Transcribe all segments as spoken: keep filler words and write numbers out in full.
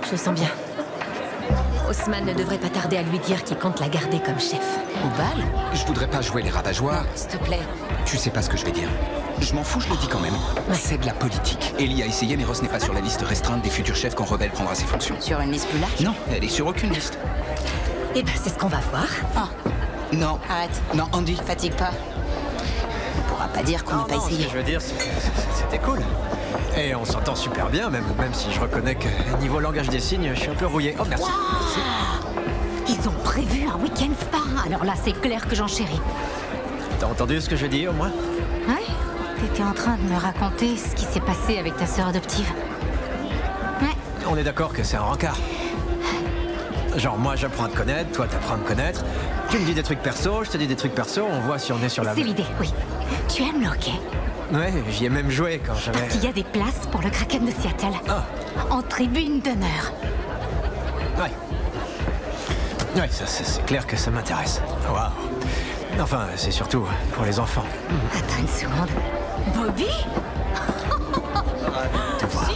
Je le sens bien. Haussmann ne devrait pas tarder à lui dire qu'il compte la garder comme chef. Au bal? Je voudrais pas jouer les rabat-joie. S'il te plaît. Tu sais pas ce que je vais dire. Je m'en fous, je le dis quand même. Ouais. C'est de la politique. Ellie a essayé, mais Ross n'est pas sur la liste restreinte des futurs chefs quand Rebelle prendra ses fonctions. Sur une liste plus large? Non, elle est sur aucune liste. Eh ben, c'est ce qu'on va voir. Ah, Non. arrête. Non, Andy. Fatigue pas. On pourra pas dire qu'on n'a Non, pas non, ce essayé. que je veux dire, c'est que c'était cool. Et on s'entend super bien, même, même si je reconnais que niveau langage des signes, je suis un peu rouillé. Oh, merci. Ils ont prévu un week-end spa. Alors là, c'est clair que j'en chéris. T'as entendu ce que je dis, au moins? Ouais? T'étais en train de me raconter ce qui s'est passé avec ta sœur adoptive. Ouais. On est d'accord que c'est un rencard. Genre, moi, j'apprends à te connaître, toi, t'apprends à me connaître. Tu me dis des trucs perso, je te dis des trucs perso, on voit si on est sur la... C'est l'idée, oui. Tu aimes le hockey? Ouais, j'y ai même joué quand j'avais... Parce qu'il y a des places pour le Kraken de Seattle. Ah. En tribune d'honneur. Ouais. Ouais, ça, c'est c'est clair que ça m'intéresse. Waouh. Enfin, c'est surtout pour les enfants. Attends une seconde. Bobby? Tout voir.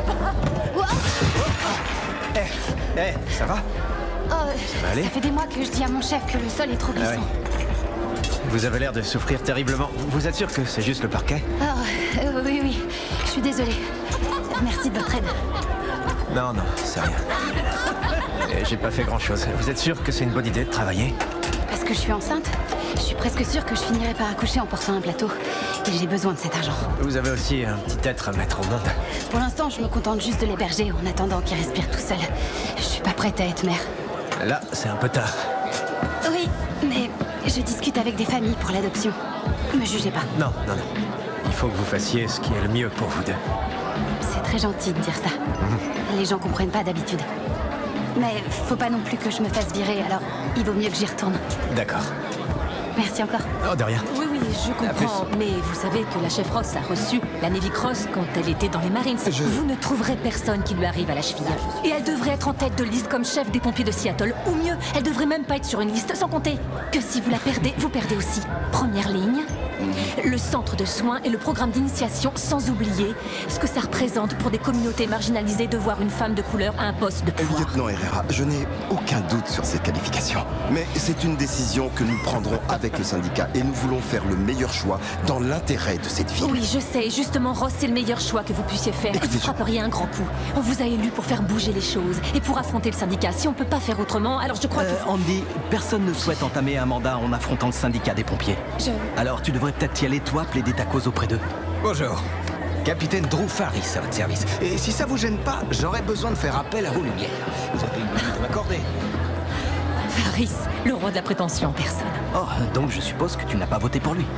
Eh, eh, ça va? Oh, va aller ça fait des mois que je dis à mon chef que le sol est trop Ah glissant. ouais. Vous avez l'air de souffrir terriblement. Vous êtes sûr que c'est juste le parquet? Oh, euh, oui, oui. Je suis désolée. Merci de votre aide. Non, non, c'est rien. Et j'ai pas fait grand-chose. Vous êtes sûr que c'est une bonne idée de travailler? Parce que je suis enceinte, je suis presque sûre que je finirai par accoucher en portant un plateau. Et j'ai besoin de cet argent. Vous avez aussi un petit être à mettre au monde. Pour l'instant, je me contente juste de l'héberger en attendant qu'il respire tout seul. Je suis pas prête à être mère. Là, c'est un peu tard. Oui, mais je discute avec des familles pour l'adoption. Me jugez pas. Non, non, non. Il faut que vous fassiez ce qui est le mieux pour vous deux. C'est très gentil de dire ça. Les gens comprennent pas d'habitude. Mais faut pas non plus que je me fasse virer, alors il vaut mieux que j'y retourne. D'accord. Merci encore. Oh, de rien. Oui, oui, je comprends. plus. Mais vous savez que la chef Ross a reçu la Navy Cross quand elle était dans les Marines. Je- Vous ne trouverez personne qui lui arrive à la cheville. Et elle devrait être en tête de liste comme chef des pompiers de Seattle. Ou mieux, elle devrait même pas être sur une liste, sans compter que si vous la perdez, vous perdez aussi. Première ligne, le centre de soins et le programme d'initiation, sans oublier ce que ça représente pour des communautés marginalisées de voir une femme de couleur à un poste de pouvoir. Lieutenant Herrera, je n'ai aucun doute sur cette qualification. Mais c'est une décision que nous prendrons avec le syndicat et nous voulons faire le meilleur choix dans l'intérêt de cette ville. Oui, je sais. Justement, Ross, c'est le meilleur choix que vous puissiez faire. Écoutez, Vous je- frapperiez un grand coup. On vous a élu pour faire bouger les choses et pour affronter le syndicat. Si on peut pas faire autrement, alors je crois Euh, que... Andy, personne ne souhaite entamer un mandat en affrontant le syndicat des pompiers. Je... Alors tu devrais peut-être y aller, toi, plaider ta cause auprès d'eux. Bonjour. Capitaine Drew Faris à votre service. Et si ça vous gêne pas, j'aurais besoin de faire appel à vos lumières. Vous avez une minute à m'accorder. Faris, le roi de la prétention en personne. Oh, donc je suppose que tu n'as pas voté pour lui.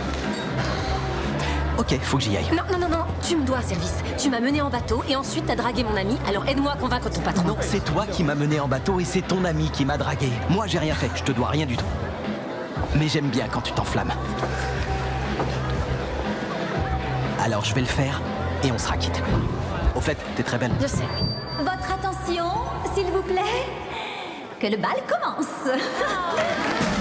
Ok, faut que j'y aille. Non, non, non, non, tu me dois service. Tu m'as mené en bateau et ensuite t'as dragué mon ami, alors aide-moi à convaincre ton patron. Non, c'est toi qui m'as mené en bateau et c'est ton ami qui m'a dragué. Moi, j'ai rien fait, je te dois rien du tout. Mais j'aime bien quand tu t'enflammes. Alors je vais le faire et on sera quitte. Au fait, t'es très belle. Je sais. Votre attention, s'il vous plaît. Que le bal commence.